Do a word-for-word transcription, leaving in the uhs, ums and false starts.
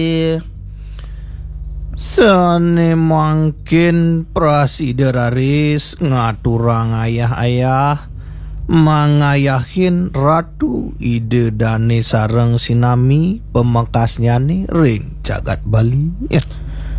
Sane mangkin prasideraris ngaturang ayah-ayah mangayahin ratu ide dane sareng sinami pemekasnyane ring jagat Bali.